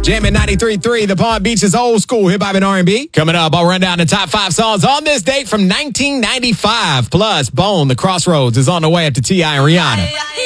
Jamming 93.3, the Palm Beach's old school hip-hop and R&B. Coming up, I'll run down the top 5 songs on this date from 1995. Plus, Bone, The Crossroads, is on the way up to T.I. and Rihanna.